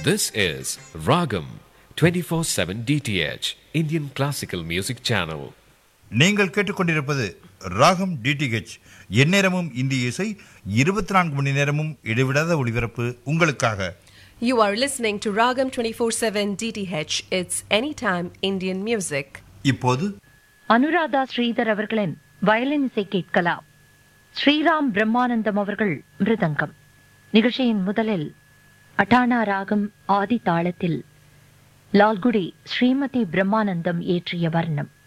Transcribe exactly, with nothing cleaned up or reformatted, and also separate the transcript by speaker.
Speaker 1: This is Ragam twenty-four seven D T H Indian Classical Music Channel.
Speaker 2: நீங்கள் கேட்டுக்கொண்டிருப்பது ராகம் DTH, எந்நேரமும் இந்திய இசை, இருபத்தி நான்கு மணி நேரமும் இடைவிடாத ஒளிபரப்பு உங்களுக்காக.
Speaker 3: You are listening to Ragam twenty-four seven D T H. It's anytime Indian music.
Speaker 2: இப்போது
Speaker 4: அனுராதா ஸ்ரீதர் அவர்களின் வயலின் இசை கேட்கலாம். ஸ்ரீராம் பிரம்மானந்தம் அவர்கள் மிருதங்கம். நிகழ்ச்சியின் முதலில் அட்டானா ராகம் ஆதி தாளத்தில் லால்குடி ஸ்ரீமதி பிரம்மானந்தம் இயற்றிய வர்ணம்.